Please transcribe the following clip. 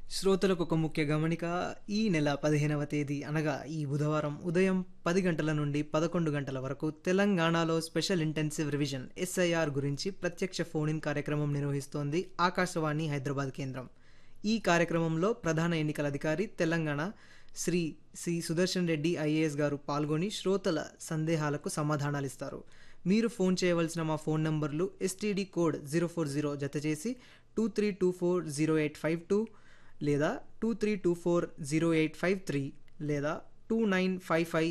శ్రోతలకు ఒక ముఖ్య గమనిక. ఈ నెల 15వ తేదీ అనగా ఈ బుధవారం ఉదయం 10 గంటల నుండి 11 గంటల వరకు తెలంగాణలో స్పెషల్ ఇంటెన్సివ్ రివిజన్ ఎస్ఐఆర్ గురించి ప్రత్యక్ష ఫోన్ ఇన్ కార్యక్రమం నిర్వహిస్తోంది ఆకాశవాణి హైదరాబాద్ కేంద్రం. ఈ కార్యక్రమంలో ప్రధాన ఎన్నికల అధికారి తెలంగాణ శ్రీ సి సుదర్శన్ రెడ్డి ఐఏఎస్ గారు పాల్గొని శ్రోతల సందేహాలకు సమాధానాలిస్తారు. మీరు ఫోన్ చేయవలసిన మా ఫోన్ నంబర్లు ఎస్టీడీ కోడ్ 040 జతచేసి 23240852 లేదా 23240853 లేదా 2955